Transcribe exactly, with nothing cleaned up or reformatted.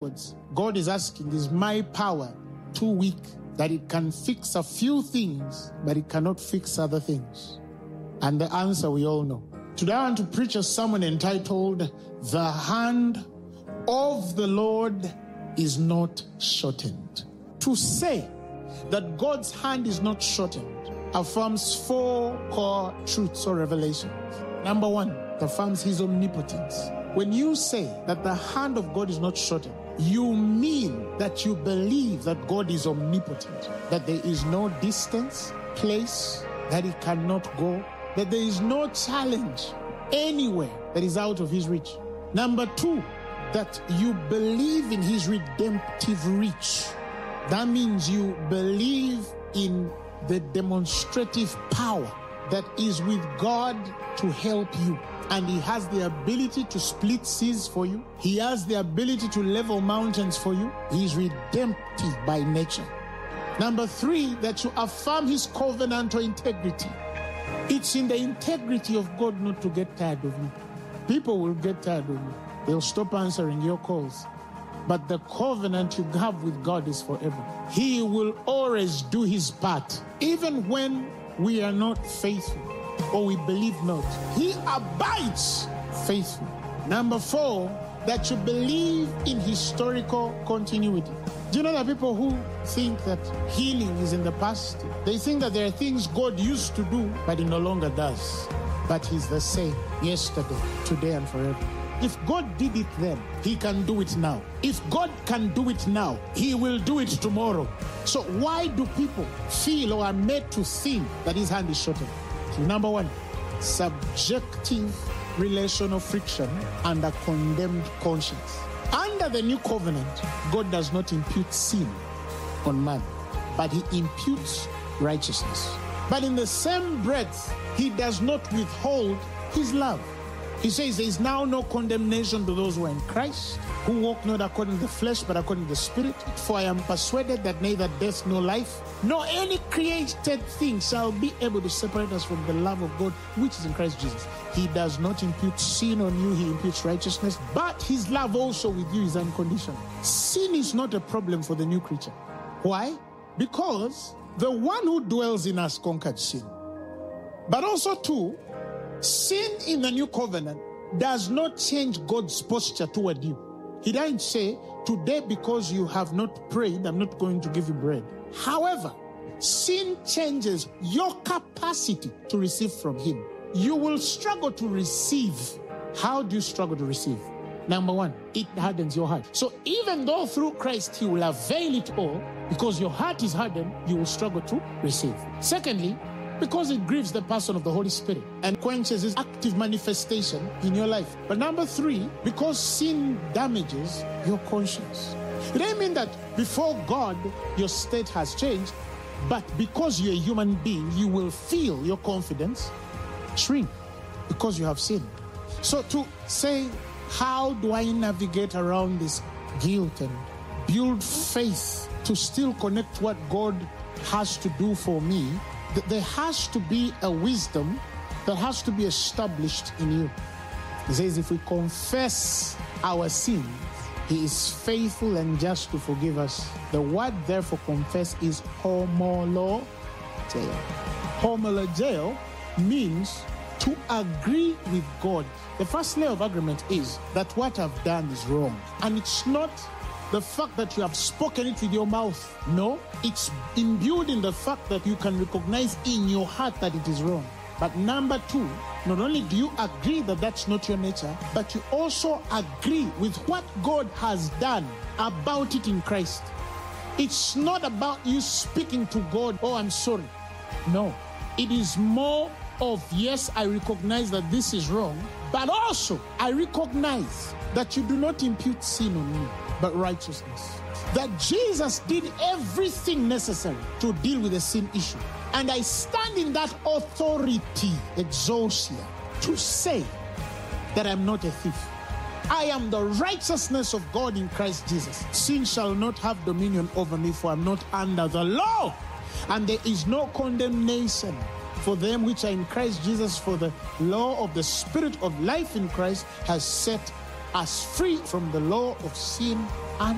backwards. God is asking, is my power too weak that it can fix a few things, but it cannot fix other things? And the answer we all know. Today I want to preach a sermon entitled, The Hand of the Lord is Not Shortened. To say that God's hand is not shortened affirms four core truths or revelations. Number one, it affirms his omnipotence. When you say that the hand of God is not shortened, you mean that you believe that God is omnipotent, that there is no distance, place that he cannot go, that there is no challenge anywhere that is out of his reach. Number two, that you believe in his redemptive reach. That means you believe in the demonstrative power that is with God to help you. And he has the ability to split seas for you. He has the ability to level mountains for you. He is redemptive by nature. Number three, that you affirm his covenantal integrity. It's in the integrity of God not to get tired of you. People will get tired of you. They'll stop answering your calls. But the covenant you have with God is forever. He will always do his part. Even when we are not faithful or we believe not, he abides faithful. Number four, that you believe in historical continuity. Do you know that people who think that healing is in the past, they think that there are things God used to do, but he no longer does. But he's the same yesterday, today, and forever. If God did it then, he can do it now. If God can do it now, he will do it tomorrow. So why do people feel or are made to think that his hand is shortened? So number one, subjective relational friction and a condemned conscience. Under the new covenant, God does not impute sin on man, but he imputes righteousness. But in the same breath, he does not withhold his love. He says there is now no condemnation to those who are in Christ, who walk not according to the flesh, but according to the Spirit. For I am persuaded that neither death nor life, nor any created thing shall be able to separate us from the love of God, which is in Christ Jesus. He does not impute sin on you, he imputes righteousness, but his love also with you is unconditional. Sin is not a problem for the new creature. Why? Because the one who dwells in us conquered sin. But also too, sin in the new covenant does not change God's posture toward you. He doesn't say, today because you have not prayed, I'm not going to give you bread. However, sin changes your capacity to receive from him. You will struggle to receive. How do you struggle to receive? Number one, it hardens your heart. So even though through Christ he will avail it all, because your heart is hardened, you will struggle to receive. Secondly, because it grieves the person of the Holy Spirit and quenches his active manifestation in your life. But number three, because sin damages your conscience. It doesn't mean that before God, your state has changed, but because you're a human being, you will feel your confidence shrink because you have sinned. So to say, how do I navigate around this guilt and build faith to still connect what God has to do for me? There has to be a wisdom that has to be established in you. He says, if we confess our sins, he is faithful and just to forgive us. The word therefore confess is homologeo. Homologeo means to agree with God. The first layer of agreement is that what I've done is wrong. And it's not the fact that you have spoken it with your mouth. No, it's imbued in the fact that you can recognize in your heart that it is wrong. But number two, not only do you agree that that's not your nature, but you also agree with what God has done about it in Christ. It's not about you speaking to God, oh, I'm sorry. No, it is more of, yes, I recognize that this is wrong, but also I recognize that you do not impute sin on me, but righteousness. That Jesus did everything necessary to deal with the sin issue. And I stand in that authority, exousia, to say that I'm not a thief. I am the righteousness of God in Christ Jesus. Sin shall not have dominion over me, for I'm not under the law. And there is no condemnation for them which are in Christ Jesus, for the law of the Spirit of life in Christ has set us free from the law of sin and